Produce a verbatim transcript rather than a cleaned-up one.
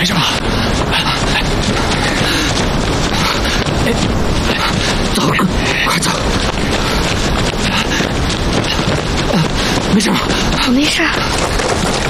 没事吧？哎，走，快走！没事吧？ 我没事。